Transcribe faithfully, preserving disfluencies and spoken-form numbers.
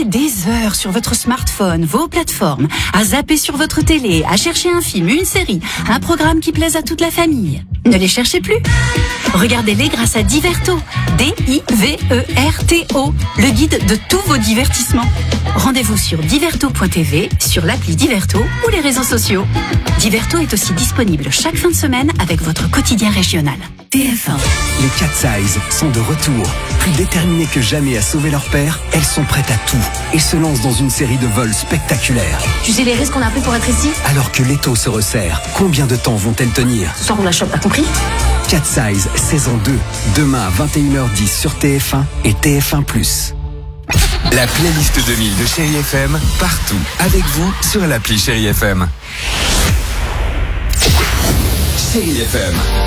des heures sur votre smartphone, vos plateformes, à zapper sur votre télé, à chercher un film, une série, un programme qui plaise à toute la famille. Ne les cherchez plus. Regardez-les grâce à Diverto. D I V E R T O, le guide de tous vos divertissements. Rendez-vous sur diverto point t v, sur l'appli Diverto ou les réseaux sociaux. Diverto est aussi disponible chaque fin de semaine avec votre quotidien régional. T F un. Les Cat Size sont de retour. Plus déterminées que jamais à sauver leur père, elles sont prêtes à tout et se lancent dans une série de vols spectaculaires. Tu sais les risques qu'on a pris pour être ici? Alors que l'étau se resserre, combien de temps vont-elles tenir? Ce soir on la chope, t'as compris? Cat Size, saison deux. Demain à vingt et une heures dix sur T F un et T F un plus. La playlist deux mille de Chérie F M, partout, avec vous sur l'appli Chérie F M. Chérie F M.